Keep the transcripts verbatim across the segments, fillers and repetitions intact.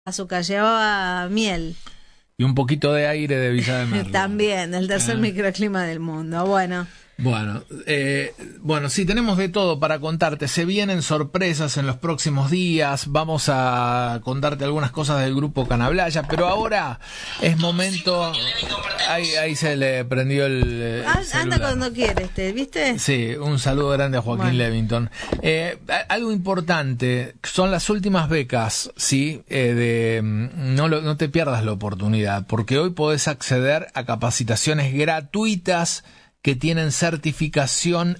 azúcar, llevaba miel. Y un poquito de aire de Villa de Merlo. También, el tercer eh. microclima del mundo. Bueno. Bueno, eh, bueno, sí, tenemos de todo para contarte. Se vienen sorpresas en los próximos días. Vamos a contarte algunas cosas del grupo Canablaya, pero ahora es momento. Ahí, ahí se le prendió el, el ah, celular. Anda cuando quiere, este, ¿viste? Sí, un saludo grande a Joaquín bueno. Levington. Eh, algo importante, son las últimas becas, sí, eh, de no, lo, no te pierdas la oportunidad, porque hoy podés acceder a capacitaciones gratuitas que tienen certificación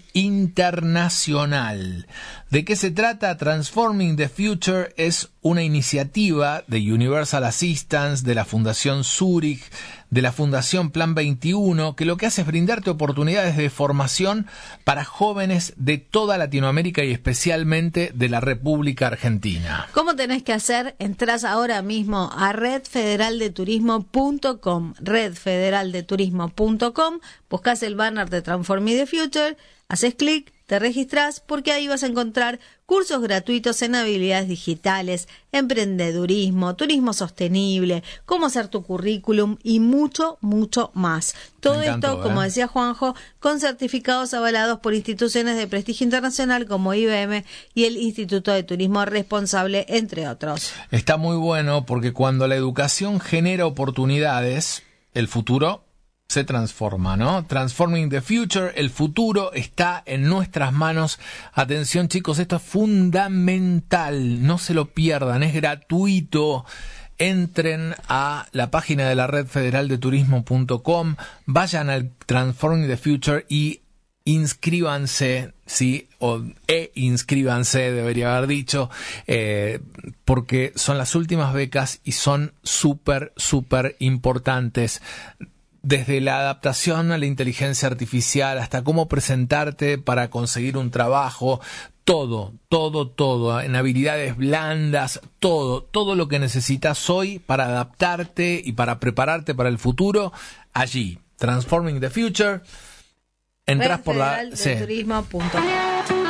internacional. ¿De qué se trata? Transforming the Future es una iniciativa de Universal Assistance, de la Fundación Zurich, de la Fundación Plan veintiuno, que lo que hace es brindarte oportunidades de formación para jóvenes de toda Latinoamérica y especialmente de la República Argentina. ¿Cómo tenés que hacer? Entrás ahora mismo a red federal de turismo punto com, red federal de turismo punto com, buscás el banner de Transforming the Future, haces clic, te registrás, porque ahí vas a encontrar cursos gratuitos en habilidades digitales, emprendedurismo, turismo sostenible, cómo hacer tu currículum y mucho, mucho más. Todo encantó, esto, ¿eh? Como decía Juanjo, con certificados avalados por instituciones de prestigio internacional como I B M y el Instituto de Turismo Responsable, entre otros. Está muy bueno porque cuando la educación genera oportunidades, el futuro se transforma, ¿no? Transforming the Future, el futuro está en nuestras manos. Atención, chicos, esto es fundamental, no se lo pierdan, es gratuito. Entren a la página de la red federal de turismo punto com, vayan al Transforming the Future y inscríbanse, sí, o e inscríbanse, debería haber dicho, eh, porque son las últimas becas y son súper, súper importantes. Desde la adaptación a la inteligencia artificial hasta cómo presentarte para conseguir un trabajo, todo, todo, todo, en habilidades blandas, todo, todo lo que necesitas hoy para adaptarte y para prepararte para el futuro, allí, Transforming the Future, entras por la... Sí.